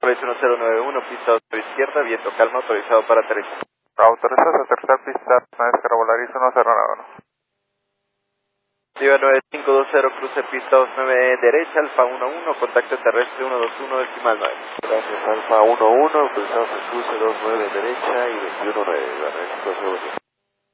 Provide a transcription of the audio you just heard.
Proyecto 1091, pista 2 izquierda, viento calma, autorizado para aterrizar. Autorizado a aterrizar pista 9 Volaris 109. Viva 9520, cruce pista 29 derecha, Alfa 11, contacto terrestre 121, decimal 9. Gracias, Alfa 11, autorizado el cruce 29 derecha y 21 9, la